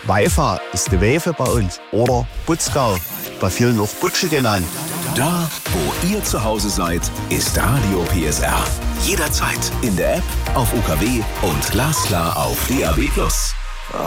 Schweifa ist die Wefe bei uns. Oder Butzgau, bei vielen auch Butsche genannt. Da, wo ihr zu Hause seid, ist Radio PSR. Jederzeit in der App, auf UKW und glasklar auf DAB+.